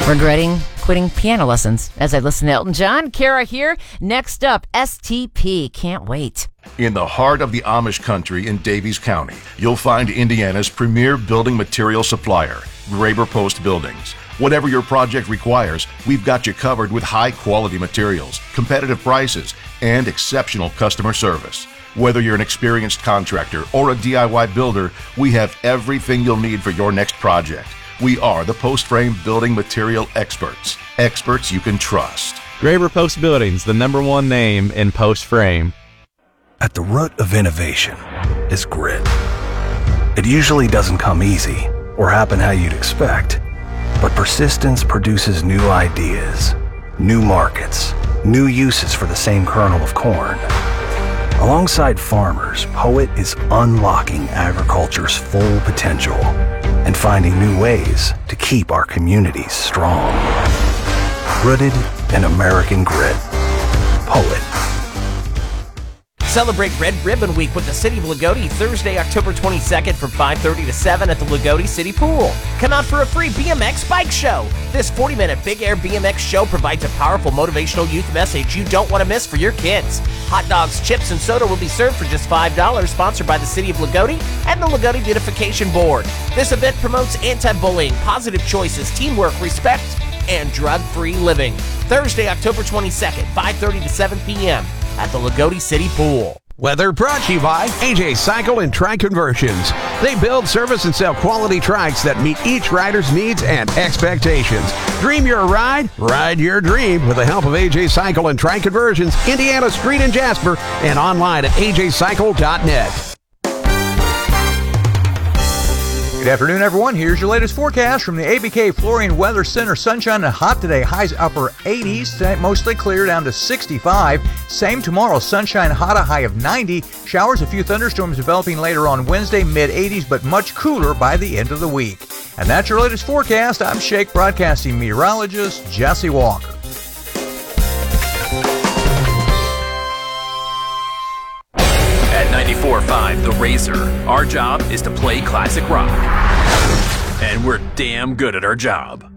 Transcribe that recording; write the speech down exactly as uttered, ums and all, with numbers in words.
Regretting quitting piano lessons as I listen to Elton John. Kara here. Next up, S T P. Can't wait. In the heart of the Amish country in Davies County, you'll find Indiana's premier building material supplier, Graber Post Buildings. Whatever your project requires, we've got you covered with high-quality materials, competitive prices, and exceptional customer service. Whether you're an experienced contractor or a D I Y builder, we have everything you'll need for your next project. We are the post frame building material experts. Experts you can trust. Graber Post Buildings, the number one name in post frame. At the root of innovation is grit. It usually doesn't come easy or happen how you'd expect, but persistence produces new ideas, new markets, new uses for the same kernel of corn. Alongside farmers, Poet is unlocking agriculture's full potential and finding new ways to keep our communities strong. Rooted in American grit. Poet. Celebrate Red Ribbon Week with the City of Lagodi Thursday, October twenty-second from five thirty to seven at the Lagodi City Pool. Come out for a free B M X bike show. This forty-minute Big Air B M X show provides a powerful motivational youth message you don't want to miss for your kids. Hot dogs, chips, and soda will be served for just five dollars, sponsored by the City of Lagodi and the Lagodi Beautification Board. This event promotes anti-bullying, positive choices, teamwork, respect, and drug-free living. Thursday, October twenty-second, five thirty to seven p.m. at the Lagodi City Pool. Weather brought to you by A J Cycle and Trike Conversions. They build, service, and sell quality trikes that meet each rider's needs and expectations. Dream your ride, ride your dream with the help of A J Cycle and Trike Conversions, Indiana Street in Jasper, and online at a j cycle dot net. Good afternoon, everyone. Here's your latest forecast from the A B K Flooring Weather Center. Sunshine and hot today. Highs upper eighties. Tonight mostly clear down to sixty-five. Same tomorrow. Sunshine hot, a high of ninety. Showers, a few thunderstorms developing later on Wednesday, mid eighties, but much cooler by the end of the week. And that's your latest forecast. I'm Shake Broadcasting meteorologist Jesse Walker. ninety-four point five The Razor. Our job is to play classic rock. And we're damn good at our job.